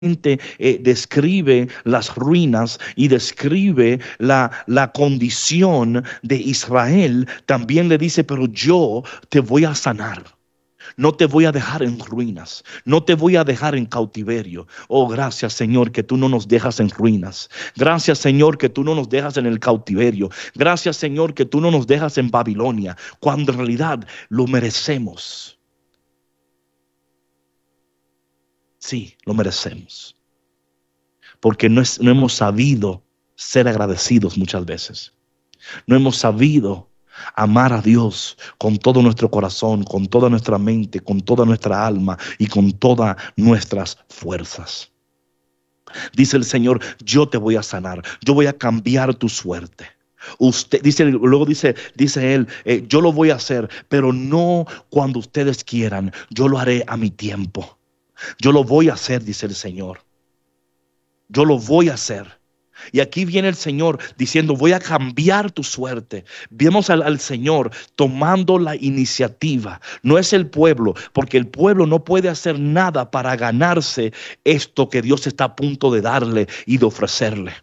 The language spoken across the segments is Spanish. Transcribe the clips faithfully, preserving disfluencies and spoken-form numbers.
Eh, describe las ruinas y describe la, la condición de Israel, también le dice, pero yo te voy a sanar. No te voy a dejar en ruinas, no te voy a dejar en cautiverio. Oh, gracias, Señor, que tú no nos dejas en ruinas. Gracias, Señor, que tú no nos dejas en el cautiverio. Gracias, Señor, que tú no nos dejas en Babilonia, cuando en realidad lo merecemos. Sí, lo merecemos. Porque no, es, no hemos sabido ser agradecidos muchas veces. No hemos sabido amar a Dios con todo nuestro corazón, con toda nuestra mente, con toda nuestra alma y con todas nuestras fuerzas. Dice el Señor, yo te voy a sanar, yo voy a cambiar tu suerte. Usted dice, luego dice, dice él, eh, yo lo voy a hacer, pero no cuando ustedes quieran, yo lo haré a mi tiempo. Yo lo voy a hacer, dice el Señor. Yo lo voy a hacer. Y aquí viene el Señor diciendo, voy a cambiar tu suerte. Vemos al, al Señor tomando la iniciativa. No es el pueblo, porque el pueblo no puede hacer nada para ganarse esto que Dios está a punto de darle y de ofrecerle.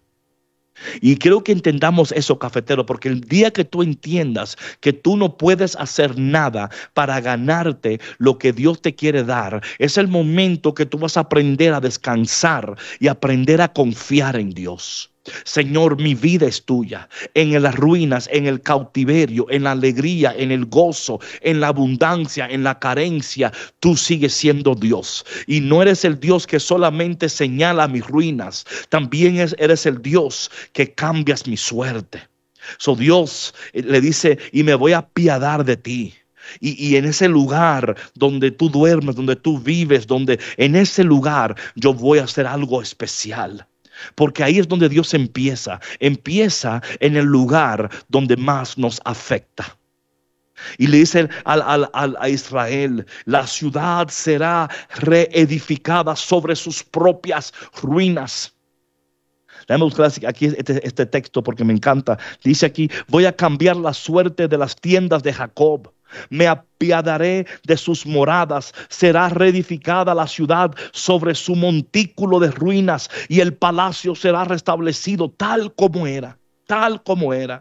Y creo que entendamos eso, cafetero, porque el día que tú entiendas que tú no puedes hacer nada para ganarte lo que Dios te quiere dar, es el momento que tú vas a aprender a descansar y aprender a confiar en Dios. Señor, mi vida es tuya. En las ruinas, en el cautiverio, en la alegría, en el gozo, en la abundancia, en la carencia, tú sigues siendo Dios. Y no eres el Dios que solamente señala mis ruinas, también eres el Dios que cambias mi suerte. So Dios le dice, y me voy a apiadar de ti. Y, y en ese lugar donde tú duermes, donde tú vives, donde en ese lugar yo voy a hacer algo especial. Porque ahí es donde Dios empieza. Empieza en el lugar donde más nos afecta. Y le dice al, al, al, a Israel, la ciudad será reedificada sobre sus propias ruinas. Déjame buscar aquí este, este texto porque me encanta. Dice aquí, voy a cambiar la suerte de las tiendas de Jacob. Me apiadaré de sus moradas. Será reedificada la ciudad sobre su montículo de ruinas y el palacio será restablecido tal como era, tal como era.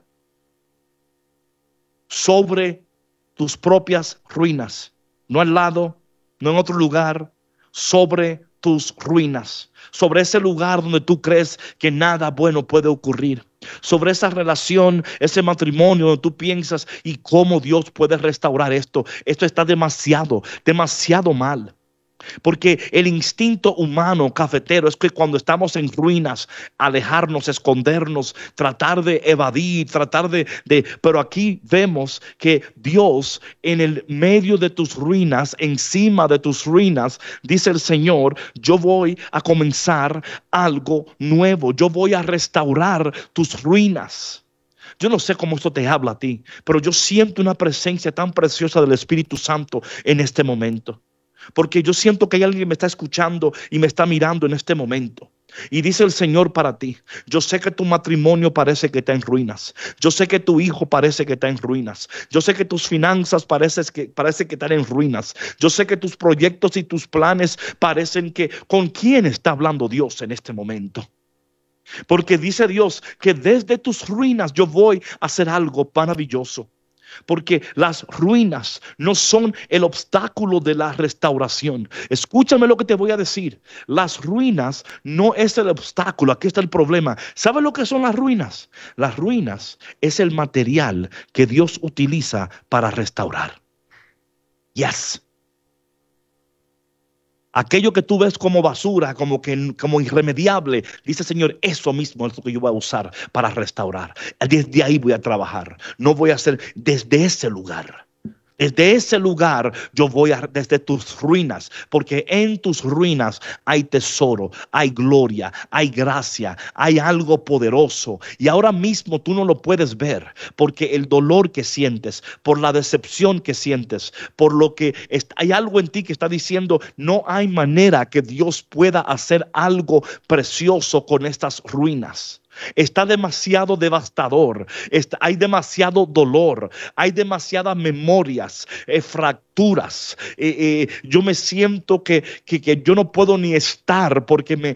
Sobre tus propias ruinas, no al lado, no en otro lugar, sobre tus ruinas, sobre ese lugar donde tú crees que nada bueno puede ocurrir. Sobre esa relación, ese matrimonio donde tú piensas y cómo Dios puede restaurar esto. Esto está demasiado, demasiado mal. Porque el instinto humano, cafetero, es que cuando estamos en ruinas, alejarnos, escondernos, tratar de evadir, tratar de, de... Pero aquí vemos que Dios en el medio de tus ruinas, encima de tus ruinas, dice el Señor, yo voy a comenzar algo nuevo. Yo voy a restaurar tus ruinas. Yo no sé cómo esto te habla a ti, pero yo siento una presencia tan preciosa del Espíritu Santo en este momento. Porque yo siento que hay alguien que me está escuchando y me está mirando en este momento. Y dice el Señor para ti, yo sé que tu matrimonio parece que está en ruinas. Yo sé que tu hijo parece que está en ruinas. Yo sé que tus finanzas parece que, parece que están en ruinas. Yo sé que tus proyectos y tus planes parecen que... ¿Con quién está hablando Dios en este momento? Porque dice Dios que desde tus ruinas yo voy a hacer algo maravilloso. Porque las ruinas no son el obstáculo de la restauración. Escúchame lo que te voy a decir. Las ruinas no es el obstáculo. Aquí está el problema. ¿Sabes lo que son las ruinas? Las ruinas es el material que Dios utiliza para restaurar. Yes. Aquello que tú ves como basura, como que como irremediable, dice el Señor, eso mismo es lo que yo voy a usar para restaurar. Desde ahí voy a trabajar. No voy a hacer desde ese lugar. Desde ese lugar yo voy a, desde tus ruinas, porque en tus ruinas hay tesoro, hay gloria, hay gracia, hay algo poderoso. Y ahora mismo tú no lo puedes ver, porque el dolor que sientes, por la decepción que sientes, por lo que es, hay algo en ti que está diciendo, no hay manera que Dios pueda hacer algo precioso con estas ruinas. Está demasiado devastador. Está, hay demasiado dolor. Hay demasiadas memorias, eh, fracturas. Eh, eh, yo me siento que, que, que yo no puedo ni estar porque me,